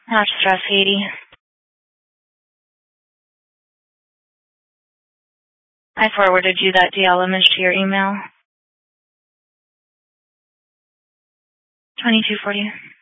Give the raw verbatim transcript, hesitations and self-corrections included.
Not stress, Haiti. I forwarded you that D L image to your email. twenty-two forty.